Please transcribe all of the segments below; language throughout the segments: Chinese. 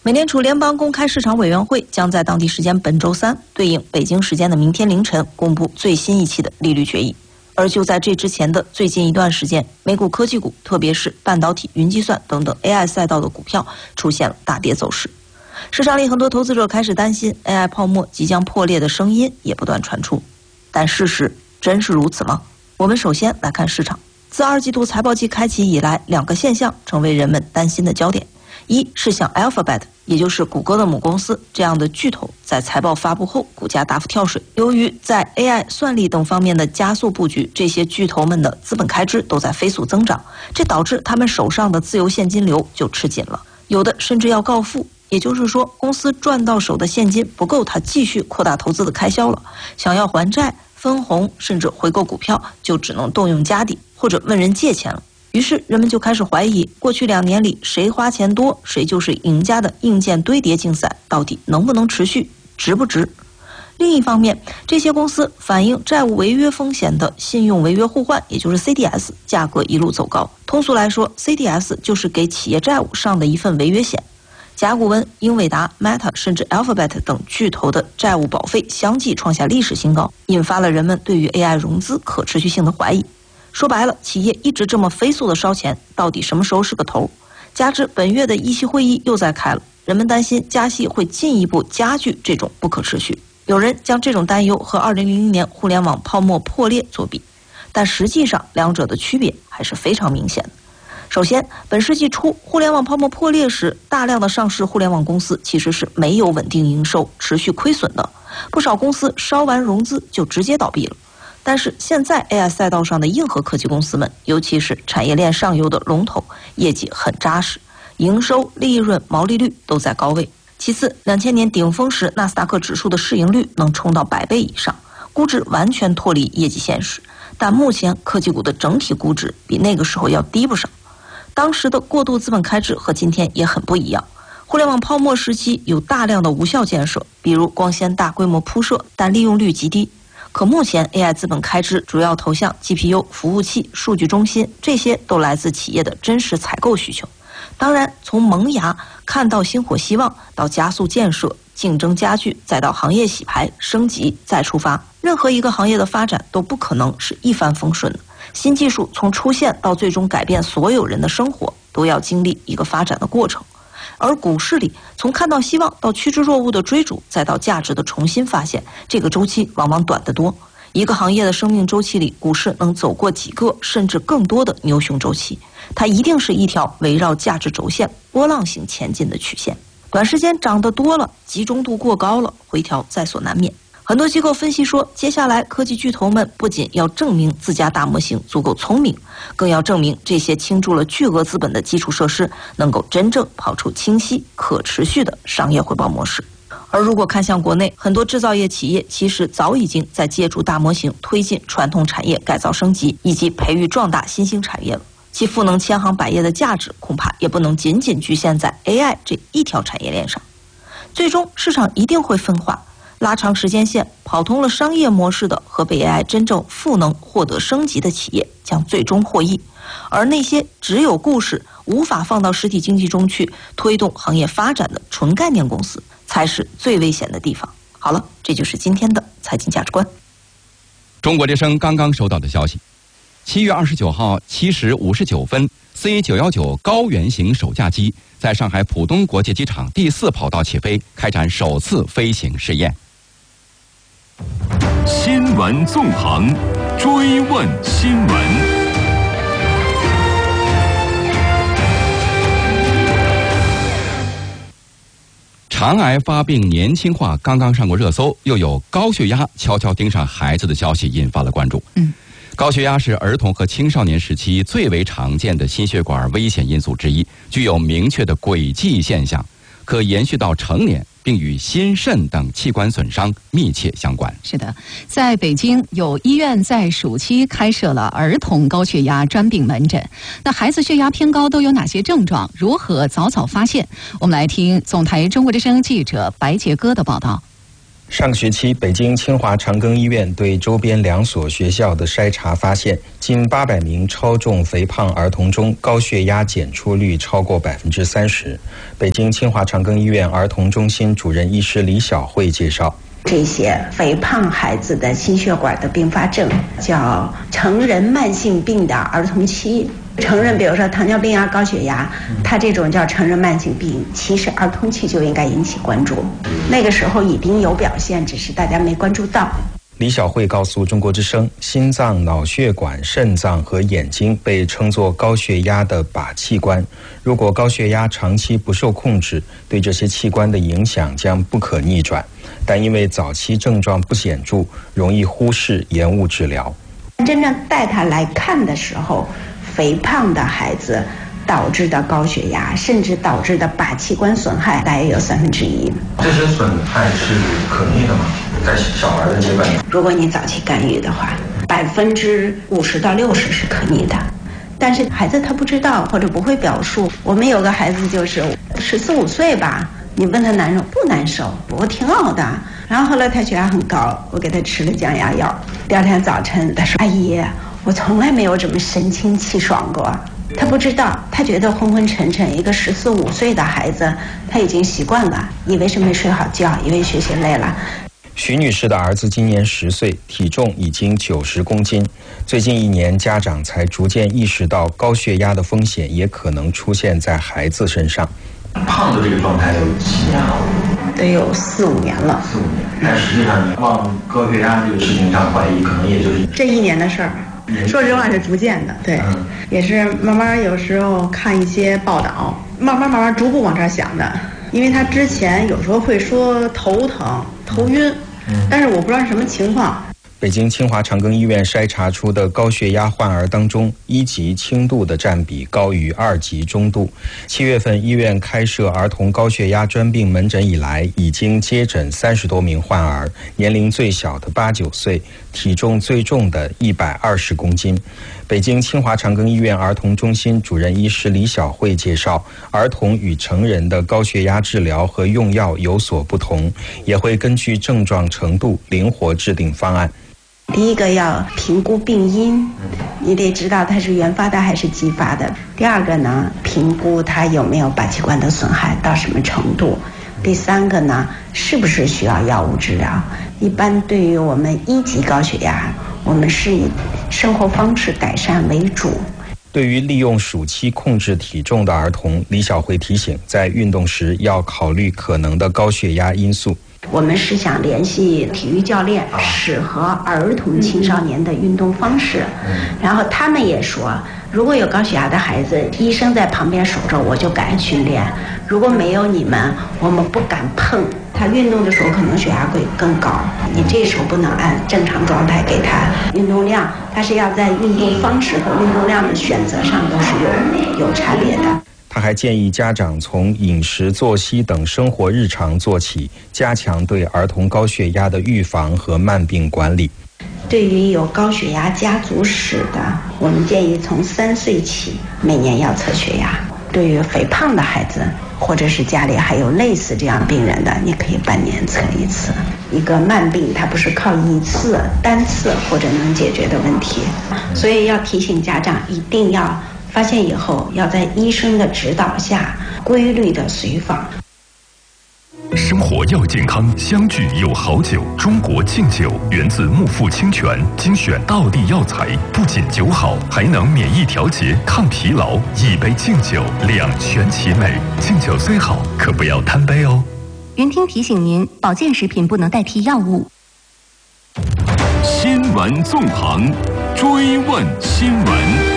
美联储联邦公开市场委员会将在当地时间本周三，对应北京时间的明天凌晨公布最新一期的利率决议。而就在这之前的最近一段时间，美股科技股，特别是半导体、云计算等等 AI 赛道的股票出现了大跌走势。市场里很多投资者开始担心 AI 泡沫即将破裂的声音也不断传出，但事实真是如此吗？我们首先来看市场。自二季度财报季开启以来，两个现象成为人们担心的焦点。一是像 Alphabet， 也就是谷歌的母公司这样的巨头，在财报发布后股价大幅跳水。由于在 AI 算力等方面的加速布局，这些巨头们的资本开支都在飞速增长，这导致他们手上的自由现金流就吃紧了，有的甚至要告负。也就是说，公司赚到手的现金不够他继续扩大投资的开销了，想要还债、分红甚至回购股票，就只能动用家底或者问人借钱了。于是人们就开始怀疑，过去2年里谁花钱多谁就是赢家的硬件堆叠竞赛到底能不能持续，值不值。另一方面，这些公司反映债务违约风险的信用违约互换，也就是 CDS 价格一路走高。通俗来说， CDS 就是给企业债务上的一份违约险。甲骨文、英伟达、Meta 甚至 Alphabet 等巨头的债务保费相继创下历史新高，引发了人们对于 AI 融资可持续性的怀疑。说白了，企业一直这么飞速的烧钱，到底什么时候是个头？加之本月的议息会议又在开了，人们担心加息会进一步加剧这种不可持续。有人将这种担忧和2000年互联网泡沫破裂作比，但实际上两者的区别还是非常明显的。首先，本世纪初互联网泡沫破裂时，大量的上市互联网公司其实是没有稳定营收、持续亏损的，不少公司烧完融资就直接倒闭了。但是现在 AI 赛道上的硬核科技公司们，尤其是产业链上游的龙头，业绩很扎实，营收、利润、毛利率都在高位。其次，2000年顶峰时纳斯达克指数的市盈率能冲到100倍以上，估值完全脱离业绩现实。但目前科技股的整体估值比那个时候要低不少。当时的过度资本开支和今天也很不一样。互联网泡沫时期有大量的无效建设，比如光纤大规模铺设，但利用率极低。可目前 AI 资本开支主要投向 GPU、服务器、数据中心，这些都来自企业的真实采购需求。当然，从萌芽看到星火希望，到加速建设、竞争加剧，再到行业洗牌、升级再出发，任何一个行业的发展都不可能是一帆风顺的。新技术从出现到最终改变所有人的生活，都要经历一个发展的过程。而股市里，从看到希望到趋之若鹜的追逐，再到价值的重新发现，这个周期往往短得多。一个行业的生命周期里，股市能走过几个甚至更多的牛熊周期，它一定是一条围绕价值轴线波浪形前进的曲线。短时间涨得多了，集中度过高了，回调在所难免。很多机构分析说，接下来科技巨头们不仅要证明自家大模型足够聪明，更要证明这些倾注了巨额资本的基础设施能够真正跑出清晰可持续的商业回报模式。而如果看向国内，很多制造业企业其实早已经在借助大模型推进传统产业改造升级，以及培育壮大新兴产业了。其赋能千行百业的价值，恐怕也不能仅仅局限在 AI 这一条产业链上。最终市场一定会分化，拉长时间线，跑通了商业模式的和被 AI 真正赋能获得升级的企业将最终获益，而那些只有故事无法放到实体经济中去推动行业发展的纯概念公司才是最危险的地方。好了，这就是今天的财经价值观。 中国之声刚刚收到的消息，7月29号7时59分 C919 高原型首架机在上海浦东国际机场第4跑道起飞，开展首次飞行试验。 新闻纵横，追问新闻。 肠癌发病年轻化刚刚上过热搜，又有高血压悄悄盯上孩子的消息引发了关注。高血压是儿童和青少年时期最为常见的心血管危险因素之一，具有明确的轨迹现象，可延续到成年，并与心肾等器官损伤密切相关。 是的，在北京有医院在暑期开设了儿童高血压专病门诊。那孩子血压偏高都有哪些症状？如何早早发现？我们来听总台中国之声记者白杰哥的报道。 上个学期，北京清华长庚医院对周边2所学校的筛查发现，近800名超重肥胖儿童中，高血压检出率超过30%。北京清华长庚医院儿童中心主任医师李晓慧介绍， 这些肥胖孩子的心血管的并发症叫成人慢性病的儿童期。成人比如说糖尿病啊、高血压，它这种叫成人慢性病，其实儿童期就应该引起关注，那个时候已经有表现，只是大家没关注到。 李晓慧告诉中国之声，心脏、脑血管、肾脏和眼睛被称作高血压的靶器官，如果高血压长期不受控制，对这些器官的影响将不可逆转，但因为早期症状不显著，容易忽视延误治疗。 真正带他来看的时候，肥胖的孩子导致的高血压，甚至导致的靶器官损害大约有1/3。 这些损害是可逆的吗？在小孩的阶段， 如果你早期干预的话，50%到60%是可逆的。但是孩子他不知道或者不会表述。我们有个孩子就是14、15岁吧，你问他难受不难受？我挺好的。然后后来他血压很高，我给他吃了降压药。第2天早晨他说：“阿姨，我从来没有这么神清气爽过。”他不知道，他觉得昏昏沉沉。一个14、15岁的孩子，他已经习惯了，以为是没睡好觉，以为学习累了。 徐女士的儿子今年10岁，体重已经90公斤。最近1年，家长才逐渐意识到高血压的风险也可能出现在孩子身上。 胖的这个状态有几年了？ 得有4、5年了。 4、5年，但实际上你往高血压这个事情上怀疑，可能也就是这1年的事儿。说实话是逐渐的，对，也是慢慢有时候看一些报道，慢慢逐步往这儿想的。因为他之前有时候会说头疼、头晕，但是我不知道是什么情况。 北京清华长庚医院筛查出的高血压患儿当中，1级轻度的占比高于2级中度。7月份医院开设儿童高血压专病门诊以来，已经接诊30多名患儿，年龄最小的8、9岁，体重最重的120公斤。北京清华长庚医院儿童中心主任医师李晓慧介绍，儿童与成人的高血压治疗和用药有所不同，也会根据症状程度灵活制定方案。 第一个要评估病因，你得知道它是原发的还是继发的。第2个呢，评估它有没有靶器官的损害到什么程度。第3个呢，是不是需要药物治疗。一般对于我们1级高血压，我们是以生活方式改善为主。 对于利用暑期控制体重的儿童，李晓慧提醒，在运动时要考虑可能的高血压因素。 我们是想联系体育教练，适合儿童青少年的运动方式。然后他们也说，如果有高血压的孩子，医生在旁边守着，我就敢训练；如果没有你们，我们不敢碰。他运动的时候可能血压会更高，你这时候不能按正常状态给他运动量，他是要在运动方式和运动量的选择上都是有差别的。 他还建议家长从饮食、作息等生活日常做起，加强对儿童高血压的预防和慢病管理。 对于有高血压家族史的，我们建议从3岁起每年要测血压。对于肥胖的孩子，或者是家里还有类似这样病人的，你可以半年测1次。一个慢病它不是靠1次单次或者能解决的问题，所以要提醒家长一定要发现以后要在医生的指导下规律的随访。 生活要健康，相聚有好酒。中国敬酒源自木富清泉，精选道地药材，不仅酒好，还能免疫调节、抗疲劳。一杯敬酒，两全其美。敬酒虽好，可不要贪杯哦。 云听提醒您，保健食品不能代替药物。 新闻纵横，追问新闻。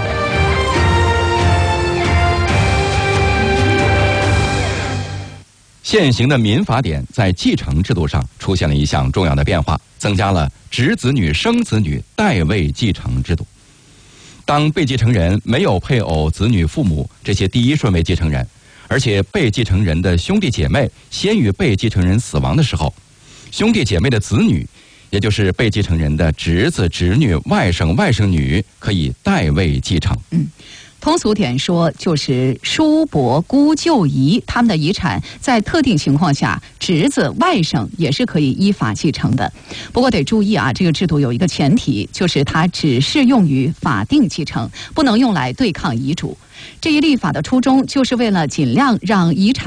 现行的民法典在继承制度上出现了一项重要的变化，增加了侄子女、生子女代位继承制度。当被继承人没有配偶、子女、父母这些第一顺位继承人，而且被继承人的兄弟姐妹先于被继承人死亡的时候，兄弟姐妹的子女，也就是被继承人的侄子、侄女、外甥、外甥女，可以代位继承。 通俗点说，就是叔伯姑舅姨他们的遗产，在特定情况下，侄子外甥也是可以依法继承的。不过得注意啊，这个制度有一个前提，就是它只适用于法定继承，不能用来对抗遗嘱。这一立法的初衷，就是为了尽量让遗产